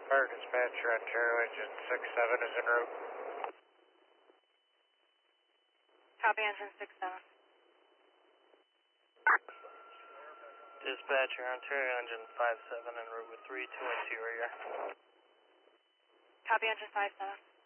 Fire dispatcher, Ontario engine 67 is en route. Copy engine 67. Dispatcher, Ontario engine 57 en route with 32 interior. Copy engine 57.